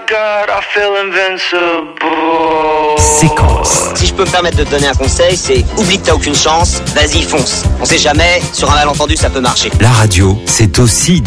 God, I feel invincible. Séquence. Si je peux me permettre de te donner un conseil, c'est oublie que t'as aucune chance, vas-y fonce. On sait jamais, sur un malentendu ça peut marcher. La radio, c'est aussi